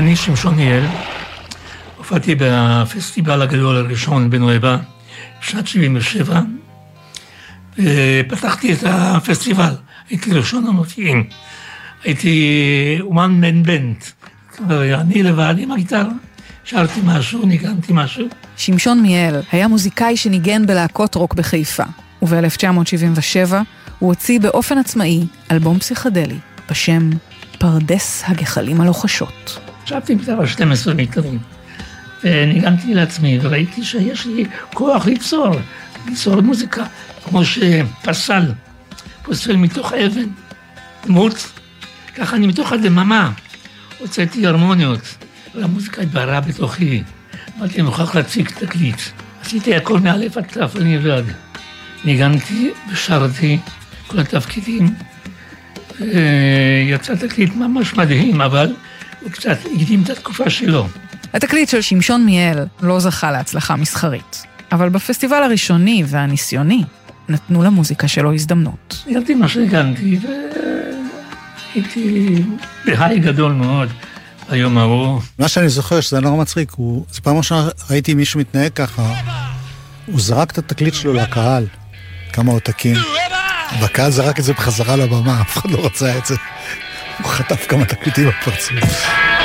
אני שמשון מיאל, הופעתי בפסטיבל הגדול הראשון בנואבה, בשנת 77, ופתחתי את הפסטיבל, הייתי ראשון המופיעים, הייתי אומן מן-בנד, אני לבד עם הגיטרה, שרתי משהו, ניגנתי משהו. שמשון מיאל היה מוזיקאי שניגן בלהקות רוק בחיפה, וב-1977 הוא הוציא באופן עצמאי אלבום פסיכדלי בשם פרדס הגחלים הלוחשות. ישבתי עם 12 מיתרים, וניגנתי לעצמי, וראיתי שיש לי כוח ליצור מוזיקה, כמו שפסל, פוסל מתוך אבן, דמות, ככה אני מתוך הדממה, הוצאתי הרמוניות, והמוזיקה התבהרה בתוכי, אמרתי, אני מוכרח להציג תקליט. עשיתי הכל מאלף עד תף, אני לבד. ניגנתי ושרתי כל התפקידים, יצא תקליט ממש מדהים, אבל הוא קצת הקדים את התקופה שלו. התקליט של שמשון מיאל לא זכה להצלחה מסחרית, אבל בפסטיבל הראשוני והניסיוני נתנו למוזיקה שלו הזדמנות. ניגנתי מה שניגנתי, והייתי בהיי גדול מאוד היום ההוא. מה שאני זוכר שזה נורא מצחיק, זה פעם ראשונה ראיתי מישהו מתנהג ככה, הוא זרק את התקליט שלו לקהל, כמה עותקים, והקהל זרק את זה בחזרה לבמה, אף אחד לא רצה את זה, הוא חטף כמה תקליטים בפרצוף.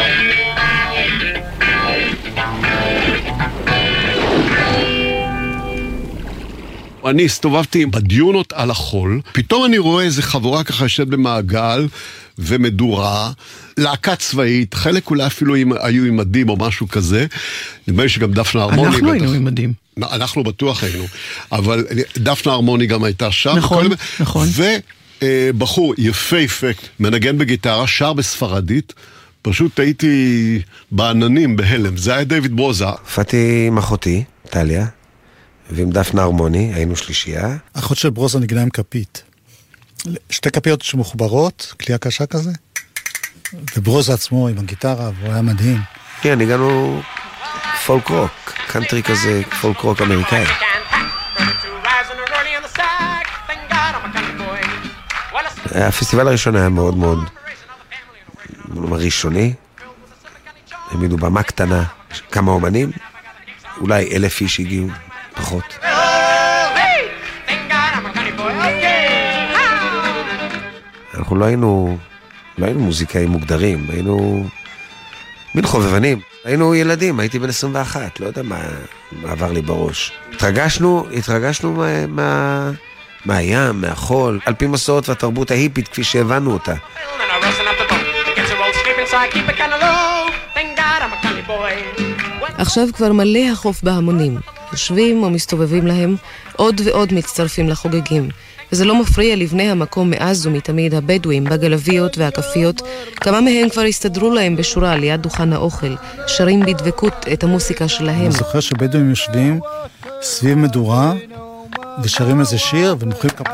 אני הסתובבתי בדיונות על החול, פתאום אני רואה איזה חבורה ככה יושבת במעגל ומדורה, להקה צבאית, חלק אולי אפילו היו עם מדים או משהו כזה, נדמה לי שגם דפנה הרמוני. אנחנו היינו עם מדים. אנחנו בטוח היינו, אבל דפנה הרמוני גם הייתה שם. נכון, נכון. ובחור יפהפה, מנגן בגיטרה, שר בספרדית, פשוט הייתי בעננים, בהלם, זה היה דיוויד ברוזה. הופעתי עם אחותי, טליה, ועם דפנה הרמוני, היינו שלישייה. אחות של ברוזה נגנה עם כפית. שתי כפיות שמחוברות, כלייה קשה כזה, וברוזה עצמו עם הגיטרה, והוא היה מדהים. כן, הגענו פולק רוק, קאנטרי כזה, פולק רוק אמריקאי. הפסטיבל הראשון היה מאוד מאוד ראשוני, העמידו במה קטנה, כמה אומנים, אולי 1,000 איש הגיעו, פחות. אנחנו לא היינו מוזיקאים מוגדרים, היינו מין חובבנים, היינו ילדים, הייתי בן 21, לא יודע מה עבר לי בראש. התרגשנו מהים, מהחול, על פי מסורת והתרבות ההיפית כפי שהבנו אותה. עכשיו כבר מלא החוף בהמונים, יושבים או מסתובבים להם, עוד ועוד מצטרפים לחוגגים. וזה לא מפריע לבני המקום מאז ומתמיד הבדואים בגלביות והכפיות, כמה מהם כבר הסתדרו להם בשורה ליד דוכן האוכל, שרים בדבקות את המוסיקה שלהם. אני זוכר שבדואים יושבים סביב מדורה ושרים איזה שיר ומוחאים כפיים.